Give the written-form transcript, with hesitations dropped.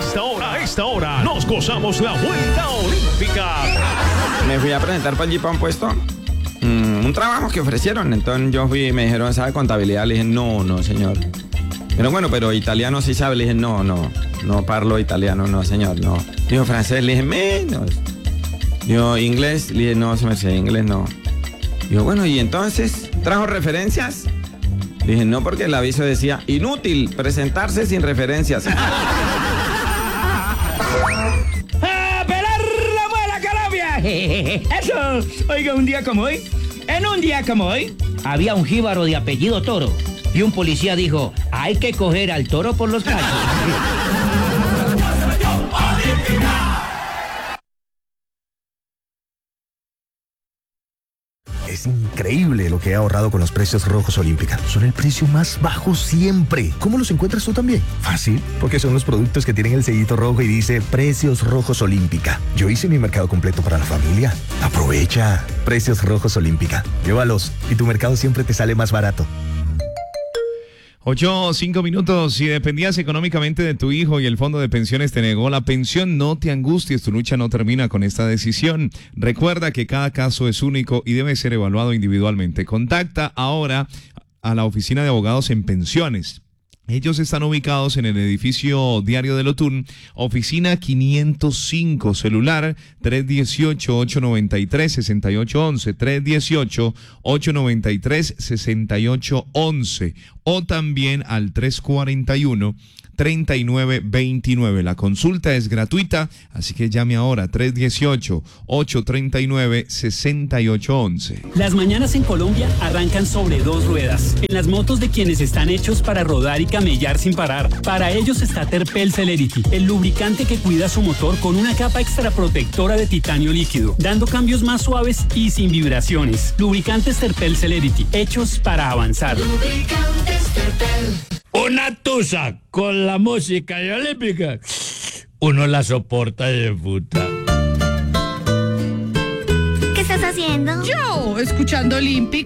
A esta hora, nos gozamos la vuelta olímpica. Me fui a presentar para allí para un puesto, un trabajo que ofrecieron. Entonces yo fui y me dijeron, ¿sabe contabilidad? Le dije, no, señor. Pero bueno, pero italiano sí sabe. Le dije, no parlo italiano, no, señor, no. Dijo, francés, le dije, menos. Dijo, inglés, le dije, no, se me hace inglés, no. Dijo, bueno, y entonces, ¿trajo referencias? Le dije, no, porque el aviso decía, inútil presentarse sin referencias. Eso, oiga, en un día como hoy, había un jíbaro de apellido Toro y un policía dijo, hay que coger al toro por los cachos. Es increíble lo que he ahorrado con los precios rojos Olímpica. Son el precio más bajo siempre. ¿Cómo los encuentras tú también? Fácil, porque son los productos que tienen el sellito rojo y dice Precios Rojos Olímpica. Yo hice mi mercado completo para la familia. Aprovecha. Precios Rojos Olímpica. Llévalos y tu mercado siempre te sale más barato. 8:05. Si dependías económicamente de tu hijo y el fondo de pensiones te negó la pensión, no te angusties, tu lucha no termina con esta decisión. Recuerda que cada caso es único y debe ser evaluado individualmente. Contacta ahora a la oficina de abogados en pensiones. Ellos están ubicados en el edificio Diario del Otún, oficina 505, celular 318-893-6811, 318-893-6811 o también al 341-3929. La consulta es gratuita, así que llame ahora 318-839-6811. Las mañanas en Colombia arrancan sobre dos ruedas, en las motos de quienes están hechos para rodar y camellar sin parar. Para ellos está Terpel Celerity, el lubricante que cuida su motor con una capa extra protectora de titanio líquido, dando cambios más suaves y sin vibraciones. Lubricantes Terpel Celerity, hechos para avanzar. Lubricantes Terpel. Una tusa con la música de Olímpica. Uno la soporta de puta. ¿Qué estás haciendo? Yo, escuchando Olímpica.